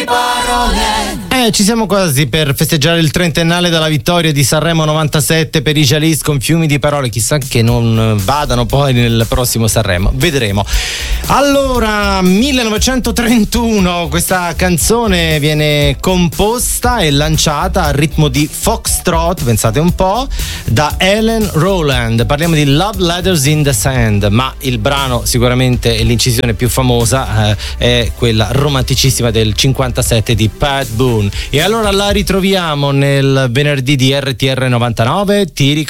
di parole. Ci siamo quasi per festeggiare il trentennale della vittoria di Sanremo 97 per i Jalis con fiumi di parole. Chissà che non vadano poi nel prossimo Sanremo, vedremo. Allora, 1931, questa canzone viene composta e lanciata al ritmo di foxtrot, pensate un po', da Helen Rowland. Parliamo di Love Letters in the Sand, ma il brano sicuramente è l'incisione più famosa, è quella romanticissima del 57 di Pat Boone. E allora la ritroviamo nel venerdì di RTR 99. Ti ricordo